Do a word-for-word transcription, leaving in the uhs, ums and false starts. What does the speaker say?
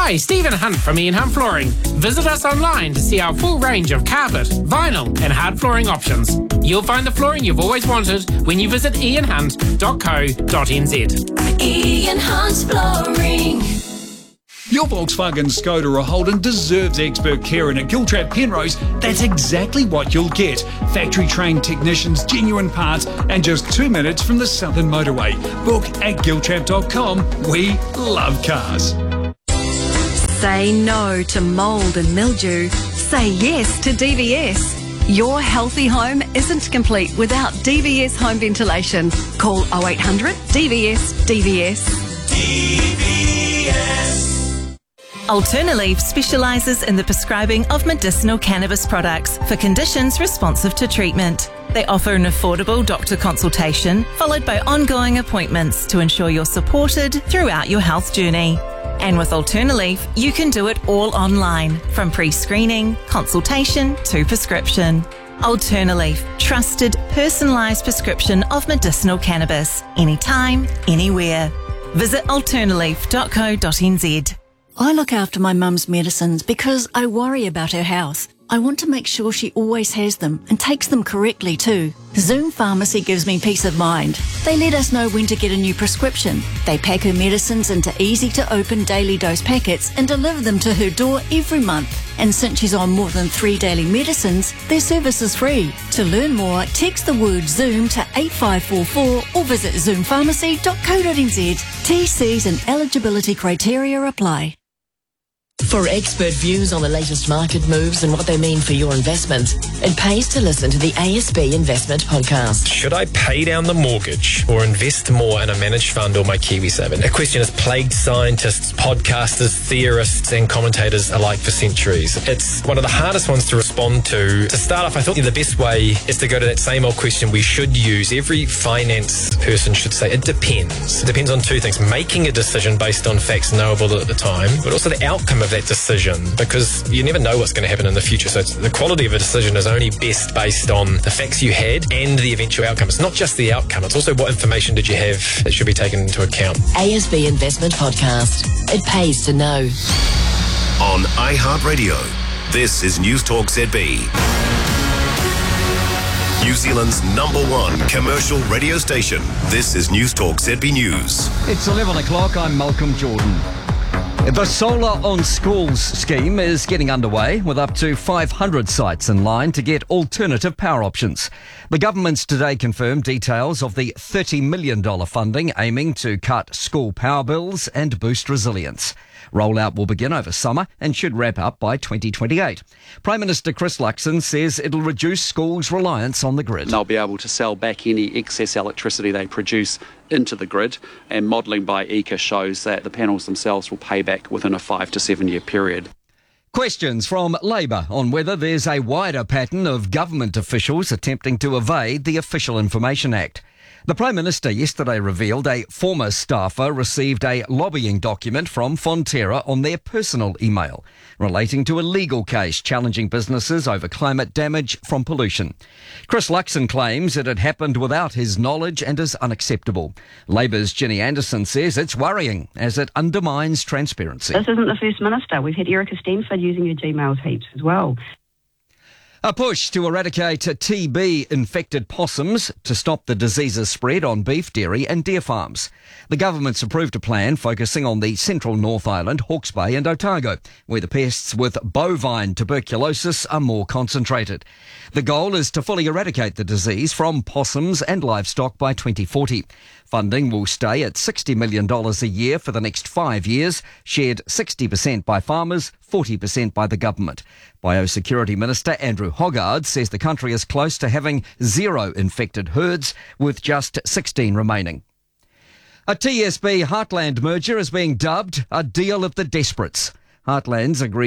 Hi, Stephen Hunt from Ian Hunt Flooring. Visit us online to see our full range of carpet, vinyl and hard flooring options. You'll find the flooring you've always wanted when you visit ian hunt dot co dot n z. Ian Hunt Flooring. Your Volkswagen, Skoda or Holden deserves expert care, and at Giltrap Penrose, that's exactly what you'll get. Factory-trained technicians, genuine parts, and just two minutes from the Southern Motorway. Book at giltrap dot com. We love cars. Say no to mould and mildew. Say yes to D V S. Your healthy home isn't complete without D V S home ventilation. Call oh eight hundred D V S D V S. D V S. Alternaleaf specialises in the prescribing of medicinal cannabis products for conditions responsive to treatment. They offer an affordable doctor consultation followed by ongoing appointments to ensure you're supported throughout your health journey. And with Alternaleaf, you can do it all online, from pre-screening, consultation to prescription. Alternaleaf, trusted, personalised prescription of medicinal cannabis, anytime, anywhere. Visit alternaleaf dot co dot n z. I look after my mum's medicines because I worry about her health. I want to make sure she always has them and takes them correctly too. Zoom Pharmacy gives me peace of mind. They let us know when to get a new prescription. They pack her medicines into easy-to-open daily dose packets and deliver them to her door every month. And since she's on more than three daily medicines, their service is free. To learn more, text the word Zoom to eight five four four or visit zoom pharmacy dot co dot n z. T Cs and eligibility criteria apply. For expert views on the latest market moves and what they mean for your investment, it pays to listen to the A S B Investment Podcast. Should I pay down the mortgage or invest more in a managed fund or my KiwiSaver? A question has plagued scientists, podcasters, theorists and commentators alike for centuries. It's one of the hardest ones to respond to. To start off, I thought the best way is to go to that same old question we should use. Every finance person should say it depends. It depends on two things: making a decision based on facts knowable at the time, but also the outcome of that decision, because you never know what's going to happen in the future. So it's, the quality of a decision is only best based on the facts you had and the eventual outcome. It's not just the outcome, it's also what information did you have that should be taken into account. A S B Investment Podcast. It pays to know. On iHeartRadio, this is News Talk Z B. New Zealand's number one commercial radio station. This is News Talk Z B News. It's eleven o'clock. I'm Malcolm Jordan. The Solar on Schools scheme is getting underway, with up to five hundred sites in line to get alternative power options. The government's today confirmed details of the thirty million dollars funding aiming to cut school power bills and boost resilience. Rollout will begin over summer and should wrap up by twenty twenty-eight. Prime Minister Chris Luxon says it'll reduce schools' reliance on the grid. They'll be able to sell back any excess electricity they produce into the grid, and modelling by E C A shows that the panels themselves will pay back within a five to seven year period. Questions from Labour on whether there's a wider pattern of government officials attempting to evade the Official Information Act. The Prime Minister yesterday revealed a former staffer received a lobbying document from Fonterra on their personal email relating to a legal case challenging businesses over climate damage from pollution. Chris Luxon claims it had happened without his knowledge and is unacceptable. Labour's Ginny Anderson says it's worrying as it undermines transparency. This isn't the First Minister. We've had Erica Stenford using her Gmails heaps as well. A push to eradicate T B-infected possums to stop the disease's spread on beef, dairy and deer farms. The government's approved a plan focusing on the central North Island, Hawke's Bay and Otago, where the pests with bovine tuberculosis are more concentrated. The goal is to fully eradicate the disease from possums and livestock by twenty forty. Funding will stay at sixty million dollars a year for the next five years, shared sixty percent by farmers, forty percent by the government. Biosecurity Minister Andrew Hoggard says the country is close to having zero infected herds, with just sixteen remaining. A T S B Heartland merger is being dubbed a deal of the desperates. Heartland's agreed